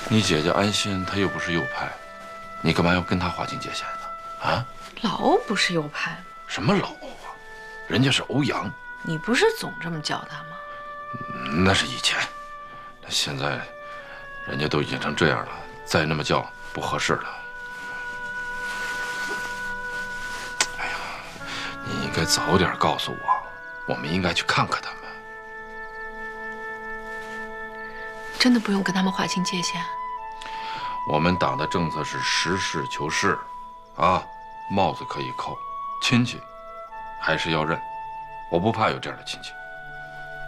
你姐姐安心，她又不是右派，你干嘛要跟她划清界限呢？啊？ 老欧不是右派吗？ 什么老欧啊？人家是欧阳。 你不是总这么叫他吗？ 那是以前，那现在，人家都已经成这样了，再那么叫不合适了。哎呀，你应该早点告诉我，我们应该去看看他们。 真的不用跟他们划清界限？ 我们党的政策是实事求是，啊，帽子可以扣，亲戚还是要认，我不怕有这样的亲戚。